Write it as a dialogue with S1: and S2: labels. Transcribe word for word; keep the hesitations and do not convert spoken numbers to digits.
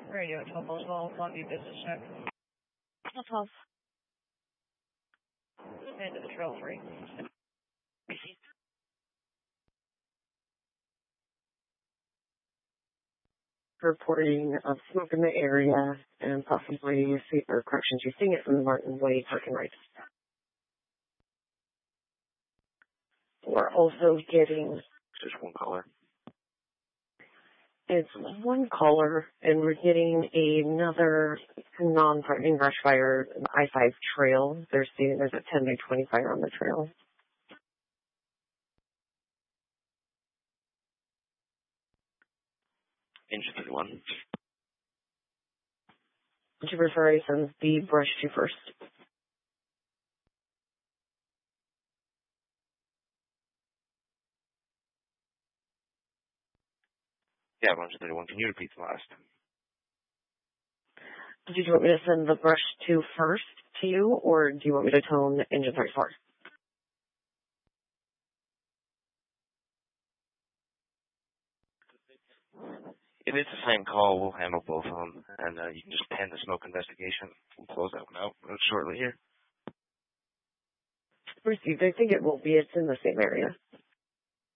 S1: Radio twelve as well, Longview business check.
S2: twelve.
S1: And to the trail three.
S3: Reporting of smoke in the area and possibly, see, or corrections, you're seeing it from the Martin Way parking right. We're also getting...
S4: Just one caller.
S3: It's one caller, and we're getting another non-threatening brush fire I five trail. They're seeing there's a ten by twenty fire on the trail.
S4: Engine thirty-one.
S3: Would you prefer I send the brush to first?
S4: Yeah, Engine thirty-one. Can you repeat the last?
S3: Did you want me to send the brush to first to you, or do you want me to tone engine thirty-four?
S4: If it's the same call, we'll handle both of them, and uh, you can just pen the smoke investigation. We'll close that one out shortly here.
S3: Received. I think it will be. It's in the same area.